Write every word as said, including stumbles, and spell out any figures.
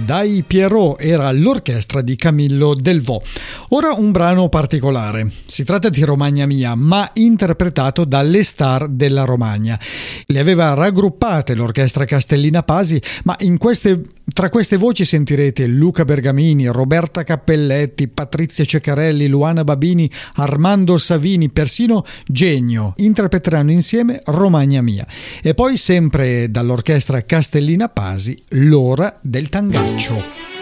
dai Pierrot, era l'orchestra di Camillo Delvaux. Ora un brano particolare, si tratta di Romagna Mia, ma interpretato dalle star della Romagna. Le aveva raggruppate l'orchestra Castellina Pasi, ma in queste, tra queste voci sentirete Luca Bergamini, Roberta Cappelletti, Patrizia Ceccarelli, Luana Babini, Armando Savini, persino Genio. Interpreteranno insieme Romagna Mia. E poi sempre dall'orchestra Castellina Pasi, L'ora del tangaccio.